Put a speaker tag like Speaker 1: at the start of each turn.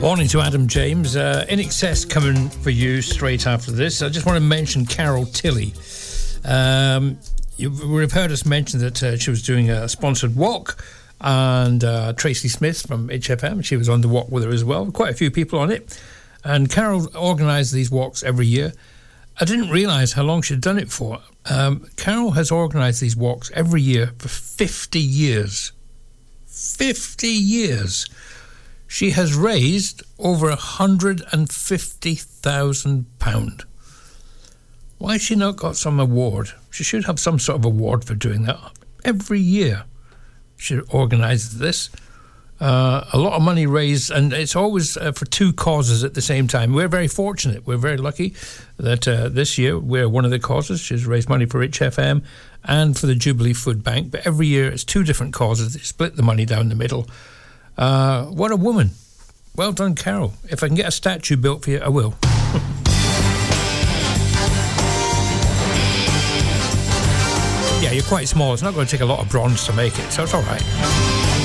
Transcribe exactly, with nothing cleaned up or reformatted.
Speaker 1: Morning to Adam James. Uh, In Excess coming for you straight after this. I just want to mention Carol Tilley. Um, you would have heard us mention that uh, she was doing a sponsored walk, and uh, Tracy Smith from H F M, she was on the walk with her as well. Quite a few people on it. And Carol organised these walks every year. I didn't realise how long she'd done it for. Um, Carol has organised these walks every year for fifty years. fifty years. She has raised over one hundred fifty thousand pounds. Why has she not got some award? She should have some sort of award for doing that. Every year she organises this. Uh, a lot of money raised, and it's always uh, for two causes at the same time. We're very fortunate. We're very lucky that uh, this year we're one of the causes. She's raised money for H F M and for the Jubilee Food Bank. But every year it's two different causes. They split the money down the middle. Uh, what a woman. Well done, Carol. If I can get a statue built for you, I will. Yeah, you're quite small. It's not going to take a lot of bronze to make it, so it's all right.